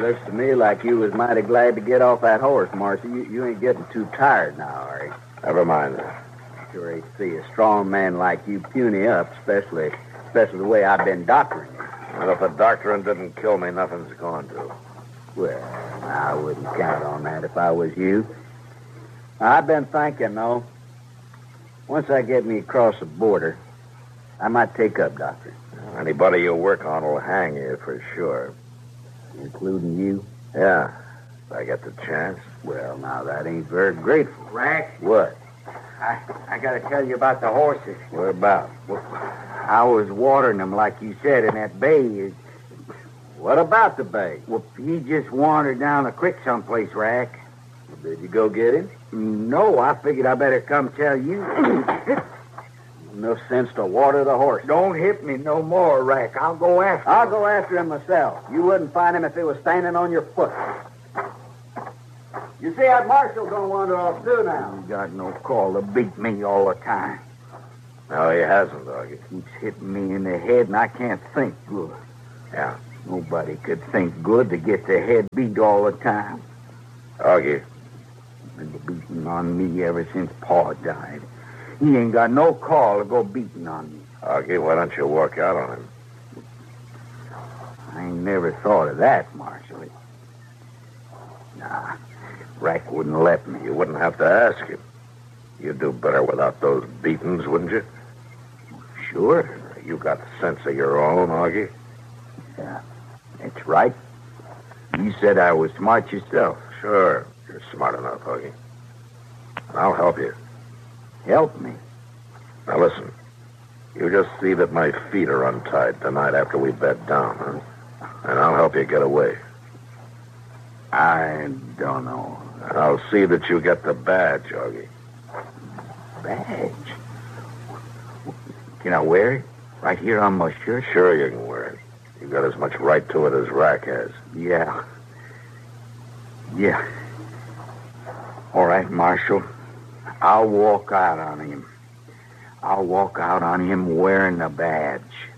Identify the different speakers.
Speaker 1: Looks to me like you was mighty glad to get off that horse, Marcy. You ain't getting too tired now, are you?
Speaker 2: Never mind that.
Speaker 1: Sure hate to see a strong man like you puny up, especially the way I've been doctoring you.
Speaker 2: Well, if the doctoring didn't kill me, nothing's going to.
Speaker 1: Well, I wouldn't count on that if I was you. I've been thinking, though, once I get me across the border, I might take up doctoring.
Speaker 2: Anybody you work on will hang you for sure.
Speaker 1: Including you?
Speaker 2: Yeah, if I get the chance.
Speaker 1: Well, now, that ain't very grateful.
Speaker 3: Rack,
Speaker 1: What?
Speaker 3: I got to tell you about the horses.
Speaker 1: What about?
Speaker 3: I was watering them, like you said, in that bay.
Speaker 1: What about the bay?
Speaker 3: Well, he just wandered down the creek someplace, Rack.
Speaker 1: Did you go get him?
Speaker 3: No, I figured I better come tell you.
Speaker 1: Enough sense to water the horse.
Speaker 3: Don't hit me no more, Rack. I'll go after
Speaker 1: I'll go after him myself. You wouldn't find him if he was standing on your foot. You see, that marshal's gonna wander off too now.
Speaker 3: You got no call to beat me all the time.
Speaker 2: No, he hasn't, Augie.
Speaker 3: Keeps hitting me in the head, and I can't think good.
Speaker 2: Yeah.
Speaker 3: Nobody could think good to get their head beat all the time.
Speaker 2: Augie,
Speaker 3: Been beating on me ever since Pa died. He ain't got no call to go beating on me.
Speaker 2: Augie, why don't you walk out on him?
Speaker 3: I ain't never thought of that, Marshal. Nah, Rack wouldn't let me.
Speaker 2: You wouldn't have to ask him. You'd do better without those beatings, wouldn't you?
Speaker 3: Sure.
Speaker 2: You got sense of your own, Augie.
Speaker 3: Yeah, that's right. You said I was smart yourself.
Speaker 2: Sure, you're smart enough, Augie. I'll help you.
Speaker 3: Help me.
Speaker 2: Now listen, you just see that my feet are untied tonight after we bed down, huh? And I'll help you get away.
Speaker 3: I don't know.
Speaker 2: I'll see that you get the badge, Augie.
Speaker 3: Badge? Can I wear it? Right here on my shirt?
Speaker 2: Sure you can wear it. You got as much right to it as Rack has.
Speaker 3: Yeah. All right, Marshal. I'll walk out on him. I'll walk out on him wearing the badge.